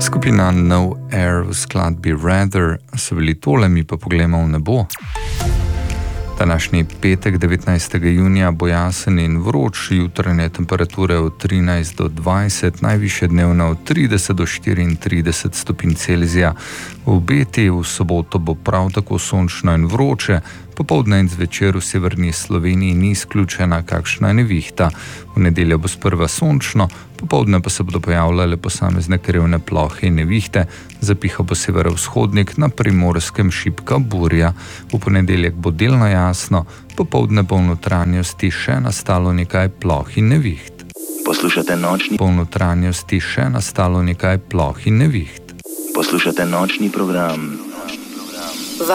Skupina No Air v skladbi Rather so bili tole, mi pa poglejmo v nebo. Današnji petek 19. junija bo jasen in vroč, jutranje temperature od 13 do 20, najvišje dnevne od 30 do 34 stopinj Celzija. V obeti v soboto bo prav tako sončno in vroče, popoldne in zvečer v severni Sloveniji ni izključena kakšna nevihta. V nedeljo bo sprva sončno, popoldne pa se bodo pojavljale posamezne krivne plohe in nevihte, zapihal bo severovzhodnik, na Primorskem šibka burja. V ponedeljek bo delno jasno, popoldne bo v notranjosti še nastalo nekaj ploh in neviht. Poslušate nočni... Po notranjosti še nastalo nekaj ploh in neviht. Poslušate nočni program